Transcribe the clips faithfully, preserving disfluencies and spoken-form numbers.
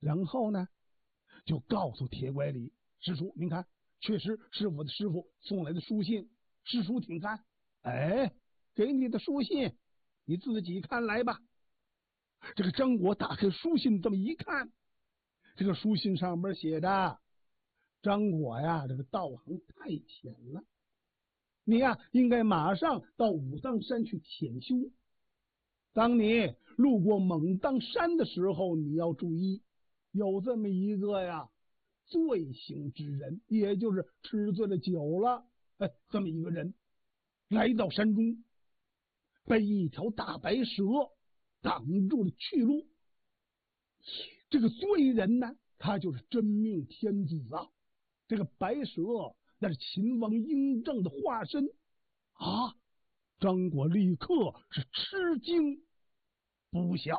然后呢，就告诉铁拐李师叔，您看，确实是我的师傅送来的书信，师叔请看。哎，给你的书信，你自己看来吧。这个张果打开书信，这么一看，这个书信上面写着：张果呀，这个道行太浅了，你呀应该马上到武当山去潜修。当你路过猛当山的时候，你要注意，有这么一个呀醉醒之人，也就是吃醉了酒了，哎，这么一个人来到山中，被一条大白蛇挡住了去路。这个罪人呢，他就是真命天子啊！这个白蛇那是秦王嬴政的化身啊！张果立刻是吃惊不小。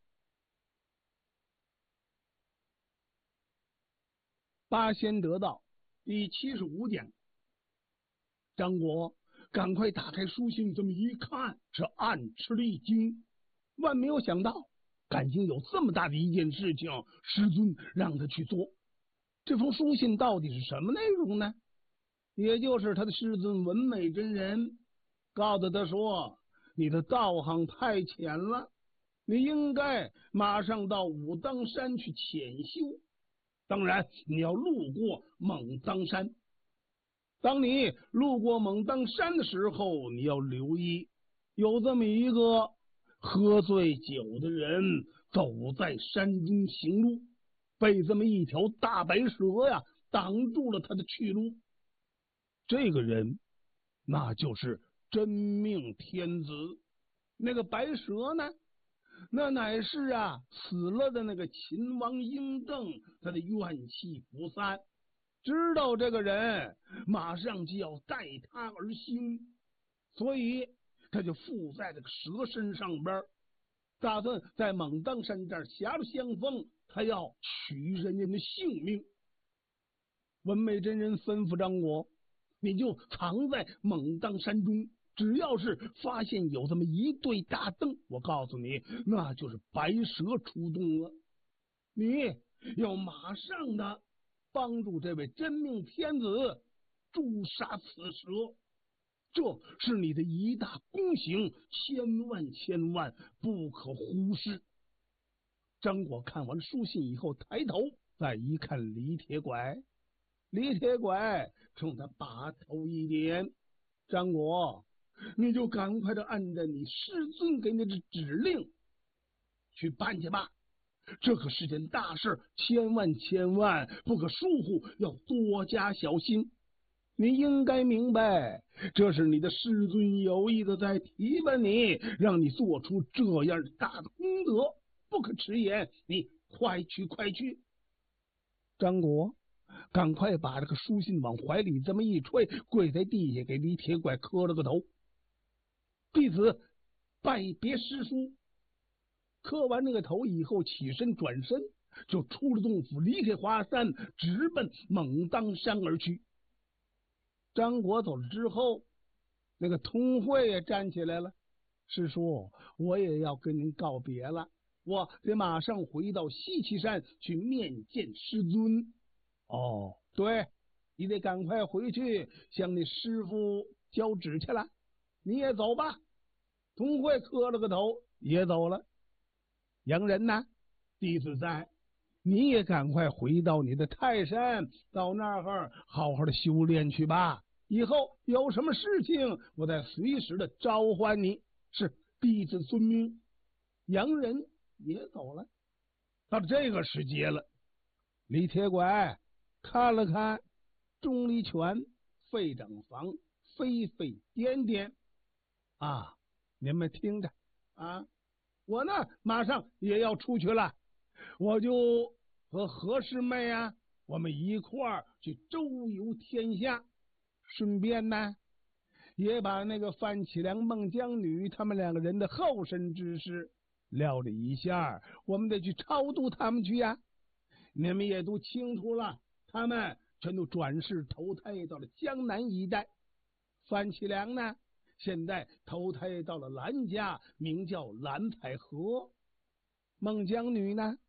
八仙得道第七十五讲，张果赶快打开书信，这么一看，是暗吃了一惊，万没有想到，感情有这么大的一件事情，师尊让他去做。这封书信到底是什么内容呢？也就是他的师尊文美真人告诉他说，你的道行太浅了，你应该马上到武当山去潜修。当然你要路过猛当山，当你路过猛当山的时候，你要留意，有这么一个喝醉酒的人走在山中行路，被这么一条大白蛇呀挡住了他的去路。这个人那就是真命天子。那个白蛇呢，那乃是啊死了的那个秦王嬴政，他的怨气不散，知道这个人马上就要带他而行，所以他就附在这个蛇身上边，打算在猛当山这儿狭路相逢，他要取人家的性命。文美真人吩咐张果，你就藏在猛当山中，只要是发现有这么一对大灯，我告诉你，那就是白蛇出动了。你要马上的帮助这位真命天子诛杀此蛇，这是你的一大功行，千万千万不可忽视。张果看完书信以后，抬头再一看李铁拐，李铁拐冲他把头一点，张果，你就赶快的按照你师尊给你的指令去办去吧，这可是件大事，千万千万不可疏忽，要多加小心。你应该明白，这是你的师尊有意的在提拔你，让你做出这样大的功德，不可迟延，你快去快去。张果赶快把这个书信往怀里这么一揣，跪在地下给李铁拐磕了个头，弟子拜别师叔。磕完那个头以后，起身转身就出了洞府，离开华山，直奔猛当山而去。张果走了之后，那个通惠也站起来了，师叔，我也要跟您告别了，我得马上回到西岐山去面见师尊。哦，对，你得赶快回去向你师傅交旨去了。你也走吧。通惠磕了个头，也走了。洋人呢，弟子在，你也赶快回到你的泰山，到那儿好好的修炼去吧。以后有什么事情，我再随时的召唤你。是，弟子遵命。洋人也走了。到了这个时节了，李铁拐看了看钟离权、费正房、飞飞颠颠啊，你们听着啊，我呢马上也要出去了，我就和何师妹啊，我们一块儿去周游天下，顺便呢也把那个范启良、孟姜女他们两个人的后身之事料理一下，我们得去超度他们去呀。你们也都清楚了，他们全都转世投胎到了江南一带。范启良呢，现在投胎到了兰家，名叫蓝采和。孟姜女呢，